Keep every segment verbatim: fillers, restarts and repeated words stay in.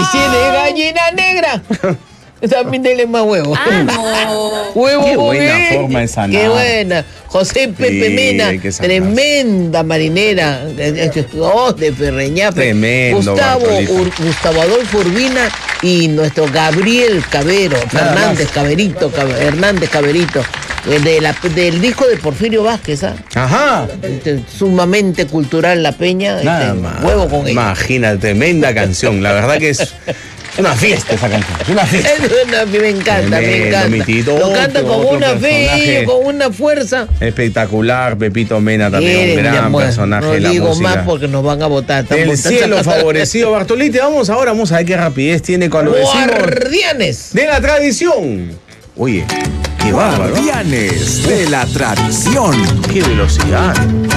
tiene gallina negra. También dele más huevo. ¡Vamos! Huevo, Qué buena bebé. forma de sanar. Qué buena. José Pepe Sí, Mena, hay que sanar. tremenda marinera. Oh, de Ferreñafe. Tremendo, Gustavo, Bartolito. Ur- Gustavo Adolfo Urbina y nuestro Gabriel Cabero, Nada Fernández más. Caberito, Cab- Hernández Caberito, eh, de la- del disco de Porfirio Vázquez, ¿ah? Ajá. Este, sumamente cultural La Peña. Nada este, más. Huevo con ella. Imagina, tremenda canción. La verdad que es una fiesta esa canción. Es una fiesta. Es una- me encanta, me Tremendo, encanta. mi Tito, Lo canta otro- con otro una fe, personaje. con una fuerza. Espectacular, Pepito Mena también, Miren, un ya, gran bueno, personaje no de la digo música. más porque nos van a votar. Están El votando- cielo favorecido, Bartolete. Vamos ahora, vamos a ver qué rapidez tiene cuando decimos Guardianes. de la tradición. Oye, qué bárbaro. Guardianes de la tradición. Qué velocidad.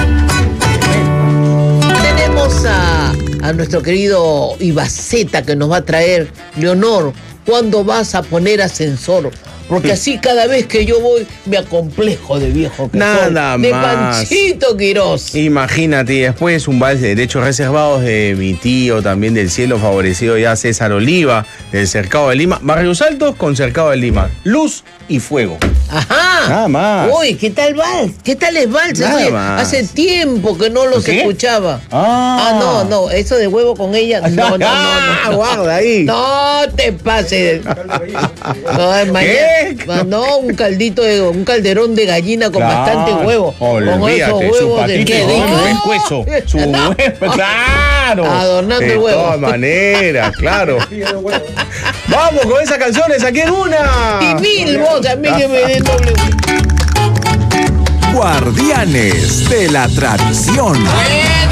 Tenemos a, a nuestro querido Ibaceta que nos va a traer, Leonor, ¿cuándo vas a poner ascensor? Porque así cada vez que yo voy me acomplejo de viejo que Nada soy. De más. Panchito Quirós. Imagínate, después un vals de derechos reservados de mi tío, también del cielo favorecido ya César Oliva, del Cercado de Lima. Barrios Altos con Cercado de Lima. Luz y fuego. Ajá. Nada más. Uy, ¿qué tal vals? ¿Qué tal es vals? Nada Oye, más. hace tiempo que no los ¿Qué? escuchaba. Ah. Ah, no, no, eso de huevo con ella. No, no, no, no. Ah, guarda ahí. No te pases. No, es mañana. ¿Qué? No, un caldito, de, un calderón de gallina con Claro, bastante huevo. Con esos olvídate, su huevos de patito qué con dijo. buen hueso. Su No. huevo, claro. Adornando de el huevo. De todas maneras, claro. Vamos con esas canciones aquí en una. Y mil vos a mí que me den doble. Guardianes de la tradición.